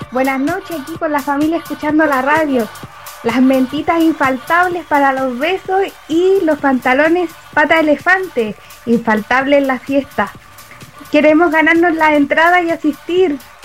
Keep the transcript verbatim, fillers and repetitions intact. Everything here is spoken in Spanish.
Buenas noches aquí con la familia escuchando la radio. Las mentitas infaltables para los besos y los pantalones pata elefante, infaltables en la fiesta. Queremos ganarnos la entrada y asistir.